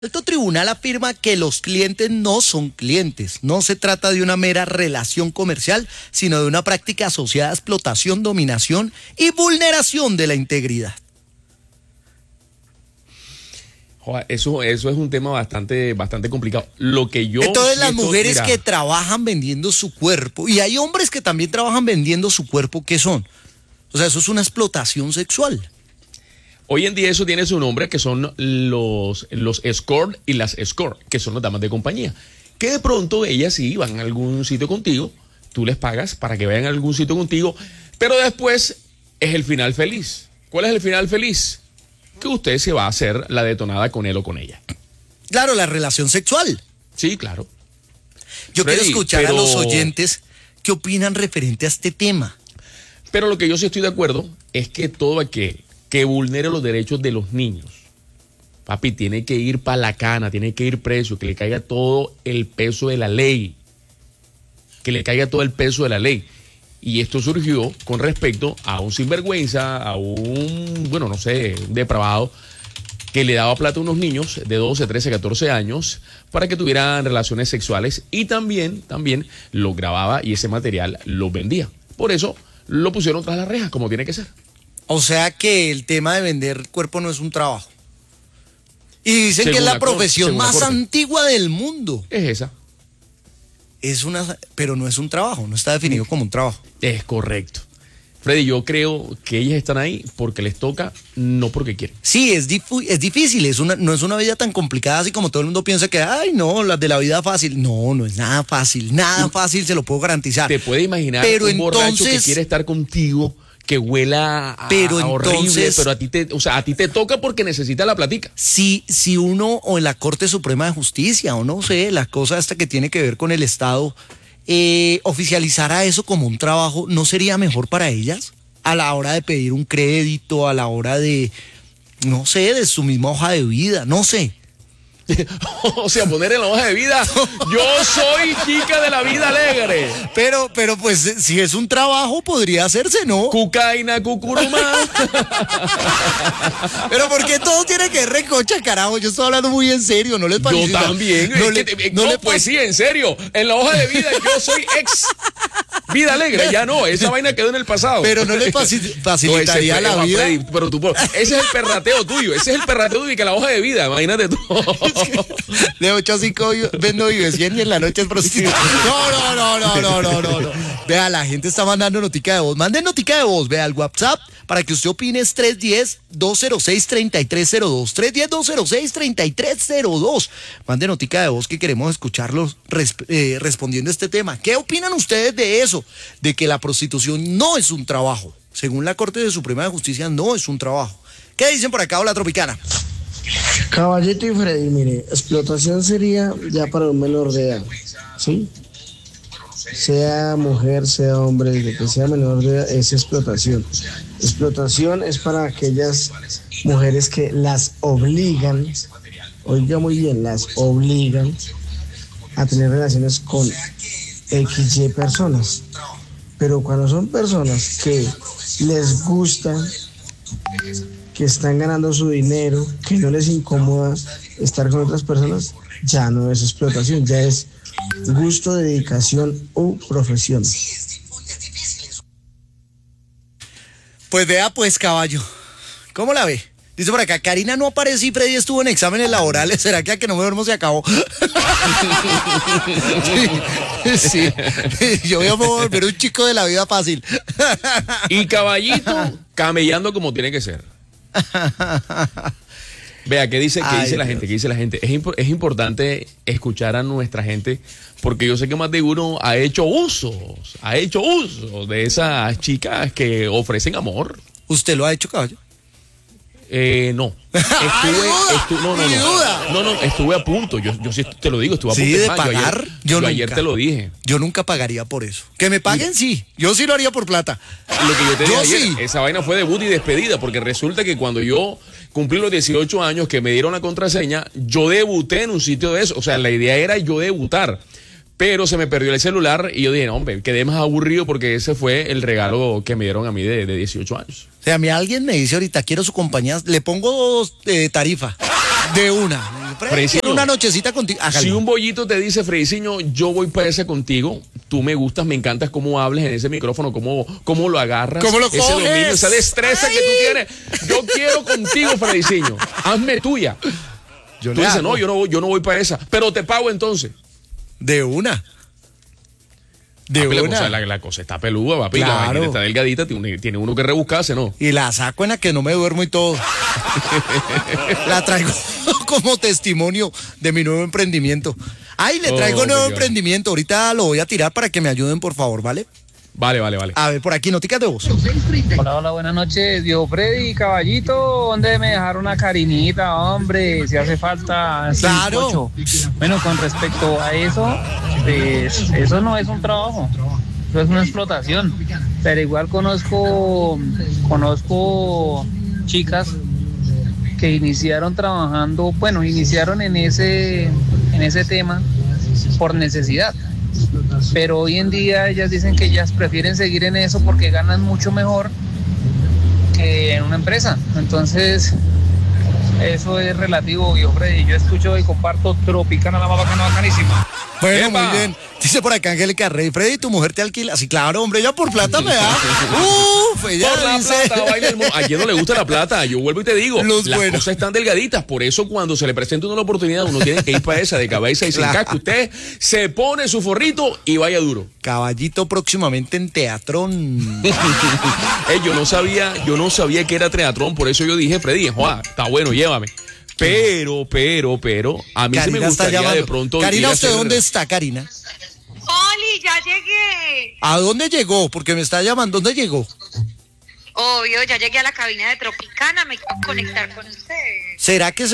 El alto tribunal afirma que los clientes no son clientes. No se trata de una mera relación comercial, sino de una práctica asociada a explotación, dominación y vulneración de la integridad. Joder, eso es un tema bastante complicado. Lo que yo Entonces las siento, mujeres mira, que trabajan vendiendo su cuerpo, y hay hombres que también trabajan vendiendo su cuerpo, ¿qué son? O sea, eso es una explotación sexual. hoy en día eso tiene su nombre, que son los escort y las escort, que son las damas de compañía. Que de pronto ellas sí van a algún sitio contigo, tú les pagas para que vayan a algún sitio contigo, pero después es el final feliz. ¿Cuál es el final feliz? Que usted se va a hacer la detonada con él o con ella. Claro, la relación sexual. Sí, claro. Yo Freddy, quiero escuchar a pero- los oyentes qué opinan referente a este tema. Pero lo que yo sí estoy de acuerdo es que todo aquel que vulnere los derechos de los niños, papi, tiene que ir para la cana, tiene que ir preso, que le caiga todo el peso de la ley. Que le caiga todo el peso de la ley. Y esto surgió con respecto a un sinvergüenza, a un, bueno, no sé, un depravado, que le daba plata a unos niños de 12, 13, 14 años para que tuvieran relaciones sexuales y también lo grababa y ese material lo vendía. Por eso lo pusieron tras las rejas, como tiene que ser. O sea que el tema de vender cuerpo no es un trabajo. Y dicen que es Según la la corte, profesión según la más corte. antigua del mundo. Es esa. Pero no es un trabajo, no está definido como un trabajo. Es correcto. Freddy, yo creo que ellas están ahí porque les toca, no porque quieren. Sí, es difícil, no es una vida tan complicada así como todo el mundo piensa que, ay, no, las de la vida fácil. No, no es nada fácil, se lo puedo garantizar. Te puedes imaginar Pero un borracho que entonces- quiere estar contigo, que huela a Pero horrible, entonces- pero a ti te toca porque necesita la platica. Si uno o en la Corte Suprema de Justicia o no sé, la cosa esta que tiene que ver con el Estado, oficializara eso como un trabajo, ¿no sería mejor para ellas? A la hora de pedir un crédito, a la hora de, no sé, de su misma hoja de vida, no sé. O sea, poner en la hoja de vida, yo soy chica de la vida alegre. Pero pues si es un trabajo podría hacerse, ¿no? Cucaina, cucurumá. Pero porque todo tiene que ver recocha, carajo. Yo estoy hablando muy en serio, no les parece. Yo también. Pues sí, en serio. En la hoja de vida yo soy ex vida alegre. Ya no, esa vaina quedó en el pasado. Pero no le facilitaría la vida. Freddy, pero ese es el perrateo tuyo. Ese es el perrateo tuyo, que la hoja de vida, imagínate tú. De 8 a 5 vendo vive 100 y en la noche es prostituta. No. Vea, la gente está mandando notica de voz. Manden notica de voz, vea, al WhatsApp para que usted opine es 310-206-3302. 310-206-3302. Manden notica de voz que queremos escucharlos respondiendo a este tema. ¿Qué opinan ustedes de eso? De que la prostitución no es un trabajo. Según la Corte Suprema de Justicia, no es un trabajo. ¿Qué dicen por acá, Hola Tropicana? Caballito y Freddy, mire, explotación sería ya para un menor de edad, ¿sí? Sea mujer, sea hombre, de que sea menor de edad, es explotación. Explotación es para aquellas mujeres que las obligan, oiga muy bien, las obligan a tener relaciones con XY personas. Pero cuando son personas que les gustan, que están ganando su dinero, que no les incomoda estar con otras personas, ya no es explotación, ya es gusto, dedicación u profesión. Pues vea pues, caballo, ¿cómo la ve? Dice por acá, Karina no apareció y Freddy estuvo en exámenes laborales. ¿Será que a que no me duermo se acabó? Sí, yo voy a volver un chico de la vida fácil. Y caballito camellando como tiene que ser. Vea, ¿qué dice Ay, la Dios. gente? ¿Qué dice la gente? Es importante escuchar a nuestra gente, porque yo sé que más de uno ha hecho uso de esas chicas que ofrecen amor. ¿Usted lo ha hecho, caballo? No. Ni duda. No, estuve a punto. Yo sí te lo digo, estuve a punto. Sí, de Es más, pagar, yo yo ayer nunca. te lo dije. Yo nunca pagaría por eso. Que me paguen, sí. Yo sí lo haría por plata. Lo que yo te dije Yo ayer, sí. esa vaina fue debut y despedida, porque resulta que cuando yo cumplí los 18 años que me dieron la contraseña, yo debuté en un sitio de eso. O sea, la idea era yo debutar. Pero se me perdió el celular y yo dije, no, hombre, quedé más aburrido porque ese fue el regalo que me dieron a mí de 18 años. O sea, a mí alguien me dice ahorita, quiero su compañía, le pongo tarifa. De una. Frediciño, Una nochecita contigo. Hágale. Si un bollito te dice, Frediciño, yo voy para ese contigo, tú me gustas, me encantas cómo hables en ese micrófono, cómo lo agarras. ¿Cómo lo ese coges? dominio, esa destreza que tú tienes. Yo quiero contigo, Frediciño. Hazme tuya. Yo Tú le dices, hago. no, yo no voy para esa. Pero te pago entonces. De una. De Papi, una. la cosa está peluda, papi. La Claro. vaina está delgadita, tiene uno que rebuscarse, ¿no? Y la saco en la que no me duermo y todo. La traigo como testimonio de mi nuevo emprendimiento. Ay, le traigo nuevo Dios. emprendimiento. Ahorita lo voy a tirar para que me ayuden, por favor, ¿vale? Vale. A ver, por aquí, noticas de voz. Hola, buenas noches. Dios Freddy, caballito, ¿dónde me dejaron una carinita, hombre? Si hace falta. Sí, Claro. pocho. Bueno, con respecto a eso, pues, eso no es un trabajo, eso es una explotación. Pero igual conozco chicas que iniciaron trabajando, bueno, iniciaron en ese tema por necesidad. Pero hoy en día ellas dicen que ellas prefieren seguir en eso porque ganan mucho mejor que en una empresa. Entonces, eso es relativo, yo, Freddy. Yo escucho y comparto Tropicana, la más bacana, bacanísima. Bueno, ¡Epa! muy bien. Dice por acá Angélica Rey, Freddy, ¿tu mujer te alquila? Sí, claro, hombre, ella por plata me da. Ella Por la dice... plata, baila el ¿A quién no le gusta la plata? Yo vuelvo y te digo, Los las buenos. cosas están delgaditas, por eso cuando se le presenta una oportunidad, uno tiene que ir para esa de cabeza y sin Claro. casco. Usted se pone su forrito y vaya duro. Caballito próximamente en Teatrón. Yo no sabía que era triatlón, por eso yo dije, Freddy, joa, está bueno, llévame. Pero, a mí sí me Karina está gustaría llamando. de pronto. ir Karina, a ¿usted hacer- dónde está, Karina? Oli, ya llegué. ¿A dónde llegó? Porque me está llamando. ¿Dónde llegó? Obvio, ya llegué a la cabina de Tropicana, me quiero conectar con ustedes. ¿Será que